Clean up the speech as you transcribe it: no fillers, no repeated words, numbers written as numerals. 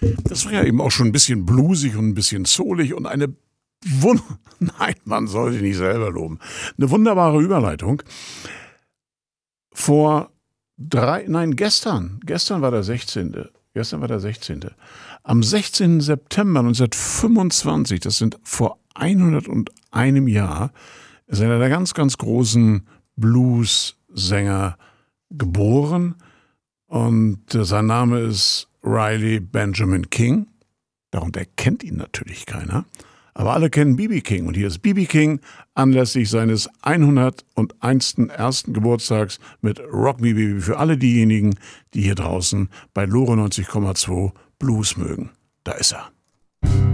Das war ja eben auch schon ein bisschen bluesig und ein bisschen soulig und eine Nein, man soll sich nicht selber loben. Eine wunderbare Überleitung. Gestern war der 16. Gestern war der 16. Am 16. September 1925, das sind vor 101 Jahr, ist einer der ganz, ganz großen Blues-Sänger geboren. Und sein Name ist Riley Benjamin King. Darunter kennt ihn natürlich keiner. Aber alle kennen B.B. King. Und hier ist B.B. King anlässlich seines 101. ersten Geburtstags mit Rock Me Baby für alle diejenigen, die hier draußen bei Lore 90,2 Blues mögen. Da ist er.